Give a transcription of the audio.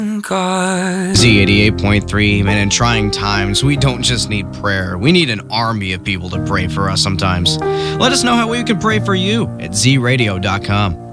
Z88.3, man, in trying times, we don't just need prayer. We need an army of people to pray for us sometimes. Let us know how we can pray for you at zradio.com.